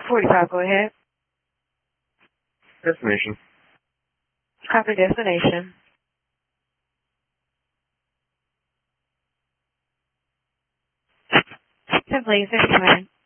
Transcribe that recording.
45, go ahead. Destination. Copy destination. 10, please, instrument.